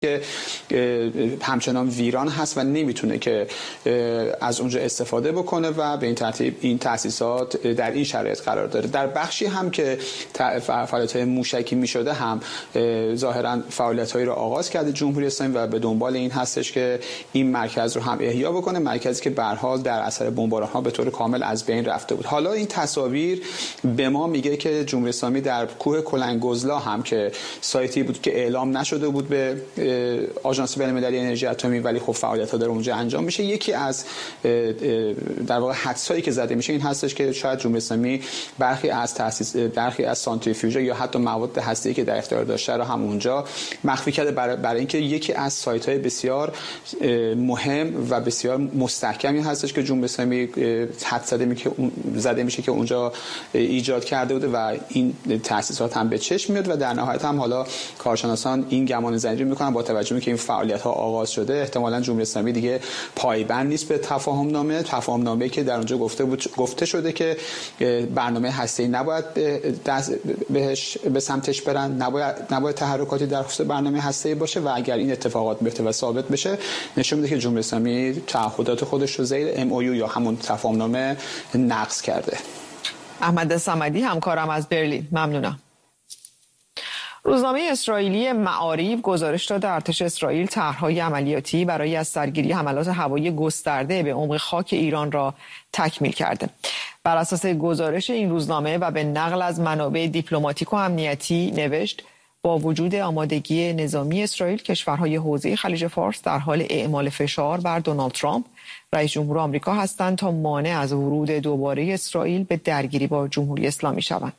که همچنان ویران هست و نمیتونه که از اونجا استفاده بکنه و به این ترتیب این تأسیسات در این شرایط قرار داره. در بخشی هم که فعالیت‌های موشکی میشده هم ظاهراً فعالیت‌هایی رو آغاز کرده جمهوری اسلامی و به دنبال این هستش که این مرکز رو هم احیا بکنه، مرکزی که به هر حال در اثر بمباران‌ها به طور کامل از بین رفته بود. حالا این تصاویر به ما میگه که جمهوری اسلامی در کوه کلنگوزلا هم که سایتی بود که اعلام نشده بود به آژانس بین‌المللی انرژی اتمی ولی خب فعالیت‌ها در اونجا انجام میشه، یکی از در واقع حدسایی که زده میشه این هستش که شاید جمهوری اسلامی برخی از سانتریفیوژ یا حتی مواد هسته‌ای که در اختیار داشته رو هم اونجا مخفی کرده برای اینکه یکی از سایت‌های بسیار مهم و بسیار مستحکمی هستش که جمهوری اسلامی حد زده میشه که اونجا ایجاد کرده بوده و این تأسیسات هم به چشم میاد و در نهایت هم حالا کارشناسان این گمان زنجیر میکنن با توجه به که این فعالیت‌ها آغاز شده احتمالاً جمهوری اسلامی دیگه پایبند نیست به تفاهم‌نامه‌ای که در اونجا گفته شده که برنامه هسته‌ای نباید به سمتش برن، نباید تحرکاتی در خصوص برنامه هسته‌ای باشه و اگر این اتفاقات بیفته و ثابت بشه نشون میده که جمهوری اسلامی تعهدات خودش رو زیر MOU یا همون تفاهم‌نامه نقض کرده. احمد صمدی همکارم از برلین، ممنونم. روزنامه اسرائیلی معاریف گزارش داد ارتش اسرائیل طرح‌های عملیاتی برای از سرگیری حملات هوایی گسترده به عمق خاک ایران را تکمیل کرده. بر اساس گزارش این روزنامه و به نقل از منابع دیپلماتیک و امنیتی نوشت با وجود آمادگی نظامی اسرائیل کشورهای حوزه خلیج فارس در حال اعمال فشار بر دونالد ترامپ رئیس جمهور آمریکا هستند تا مانع از ورود دوباره اسرائیل به درگیری با جمهوری اسلامی شوند.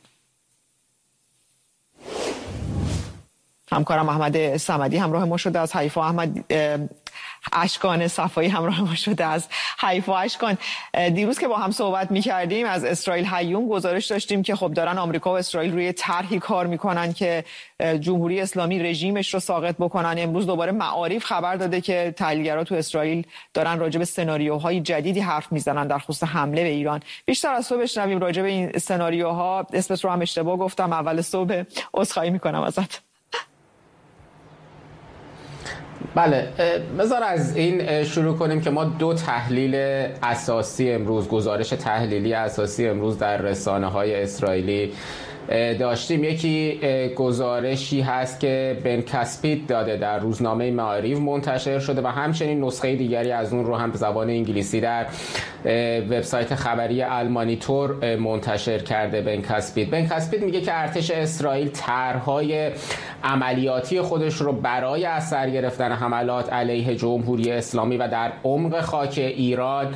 همکارم احمد صمدی همراه ما شده از حیفا. احمد، اشکان صفایی همراه ما شده از حیفا. اشکان، دیروز که با هم صحبت می‌کردیم از اسرائیل هیوم گزارش داشتیم که خب دارن آمریکا و اسرائیل روی طرحی کار میکنن که جمهوری اسلامی رژیمش رو ساقط بکنن. امروز دوباره معاریف خبر داده که تحلیلگرا تو اسرائیل دارن راجع به سناریوهای جدیدی حرف میزنن در خصوص حمله به ایران. بیشتر از تو بشنویم راجع به این سناریوها. اسمت رو هم اشتباه گفتم اول صبح، عذرخواهی میکنم ازت. بله، بذار از این شروع کنیم که ما دو تحلیل اساسی امروز، گزارش تحلیلی اساسی امروز در رسانه‌های اسرائیلی داشتیم. یکی گزارشی هست که بن کسپیت داده در روزنامه معاریف منتشر شده و همچنین نسخه دیگری از اون رو هم به زبان انگلیسی در وبسایت خبری المانیتور منتشر کرده بن کسپیت میگه که ارتش اسرائیل طرح‌های عملیاتی خودش رو برای از سر گرفتن حملات علیه جمهوری اسلامی و در عمق خاک ایران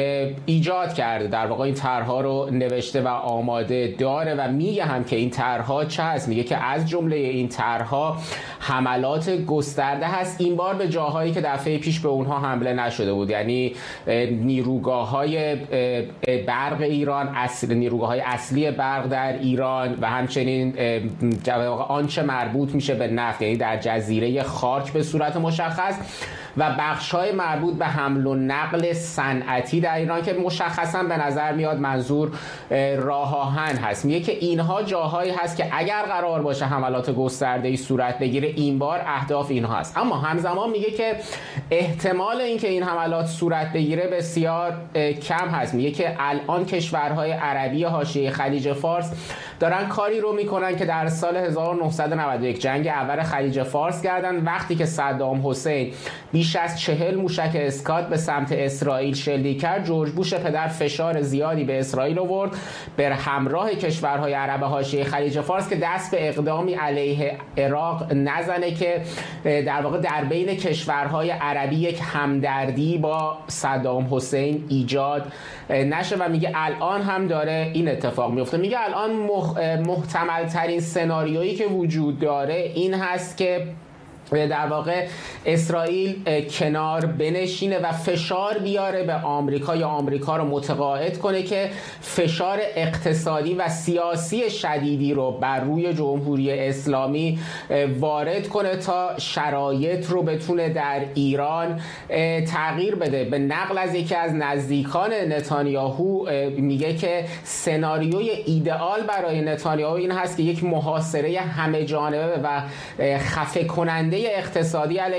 ایجاد کرده. در واقع این طرح‌ها رو نوشته و آماده داره و میگه هم که این طرح‌ها چه هست. میگه که از جمله این طرح‌ها حملات گسترده هست، این بار به جاهایی که دفعه پیش به اونها حمله نشده بود، یعنی نیروگاه‌های برق ایران، نیروگاه‌های اصلی برق در ایران و همچنین آنچه مربوط میشه به نفت، یعنی در جزیره خارک به صورت مشخص و بخش‌های مربوط به حمل و نقل صنعتی در ایران که مشخصاً به نظر میاد منظور راه آهن هست. میگه که اینها جاهایی هست که اگر قرار باشه حملات گسترده‌ای صورت بگیره این بار اهداف اینها هست. اما همزمان میگه که احتمال اینکه این حملات صورت بگیره بسیار کم هست. میگه که الان کشورهای عربی حاشیه خلیج فارس دارن کاری رو میکنن که در سال 1991 جنگ اول خلیج فارس کردن، وقتی که صدام حسین بیش از 40 موشک اسکات به سمت اسرائیل شلیک کرد. جورج بوش پدر فشار زیادی به اسرائیل آورد بر همراه کشورهای عرب حاشیه خلیج فارس که دست به اقدامی علیه عراق نزنه که در واقع در بین کشورهای عربی یک همدردی با صدام حسین ایجاد نشه و میگه الان هم داره این اتفاق میفته. میگه الان محتمل ترین سناریویی که وجود داره این هست که در واقع اسرائیل کنار بنشینه و فشار بیاره به آمریکا یا آمریکا رو متقاعد کنه که فشار اقتصادی و سیاسی شدیدی رو بر روی جمهوری اسلامی وارد کنه تا شرایط رو بتونه در ایران تغییر بده. به نقل از یکی از نزدیکان نتانیاهو میگه که سناریوی ایدئال برای نتانیاهو این هست که یک محاصره همه جانبه و خفه کننده حمله اقتصادی علیه